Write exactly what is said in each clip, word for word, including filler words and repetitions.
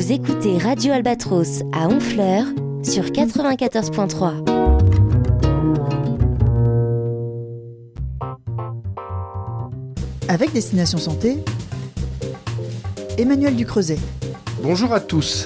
Vous écoutez Radio Albatros à Honfleur sur quatre-vingt-quatorze virgule trois. Avec Destination Santé, Emmanuel Ducreuset. Bonjour à tous.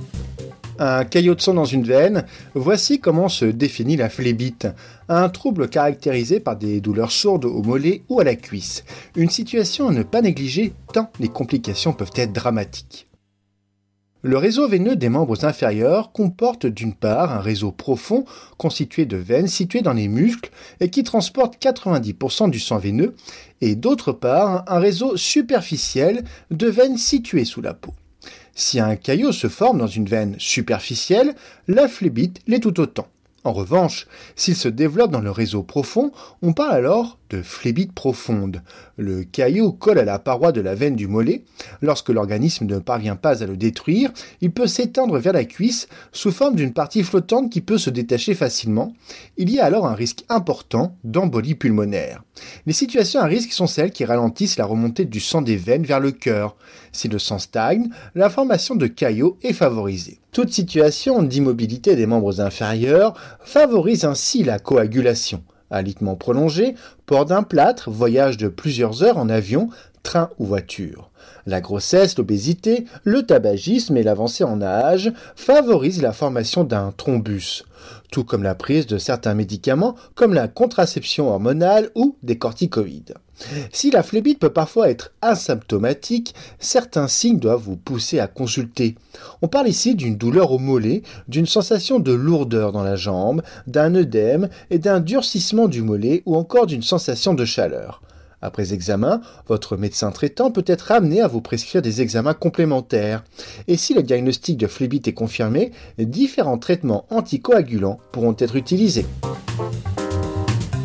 Un caillot de sang dans une veine, voici comment se définit la phlébite. Un trouble caractérisé par des douleurs sourdes au mollet ou à la cuisse. Une situation à ne pas négliger tant les complications peuvent être dramatiques. Le réseau veineux des membres inférieurs comporte d'une part un réseau profond constitué de veines situées dans les muscles et qui transporte quatre-vingt-dix pour cent du sang veineux et d'autre part un réseau superficiel de veines situées sous la peau. Si un caillot se forme dans une veine superficielle, la phlébite l'est tout autant. En revanche, s'il se développe dans le réseau profond, on parle alors de phlébite profonde. Le caillot colle à la paroi de la veine du mollet. Lorsque l'organisme ne parvient pas à le détruire, il peut s'étendre vers la cuisse sous forme d'une partie flottante qui peut se détacher facilement. Il y a alors un risque important d'embolie pulmonaire. Les situations à risque sont celles qui ralentissent la remontée du sang des veines vers le cœur. Si le sang stagne, la formation de caillots est favorisée. Toute situation d'immobilité des membres inférieurs favorise ainsi la coagulation. Alitement prolongé, port d'un plâtre, voyage de plusieurs heures en avion, train ou voiture. La grossesse, l'obésité, le tabagisme et l'avancée en âge favorisent la formation d'un thrombus, tout comme la prise de certains médicaments comme la contraception hormonale ou des corticoïdes. Si la phlébite peut parfois être asymptomatique, certains signes doivent vous pousser à consulter. On parle ici d'une douleur au mollet, d'une sensation de lourdeur dans la jambe, d'un œdème et d'un durcissement du mollet ou encore d'une sensation de chaleur. Après examen, votre médecin traitant peut être amené à vous prescrire des examens complémentaires. Et si le diagnostic de phlébite est confirmé, différents traitements anticoagulants pourront être utilisés.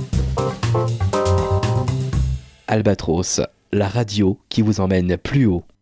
Albatros, la radio qui vous emmène plus haut.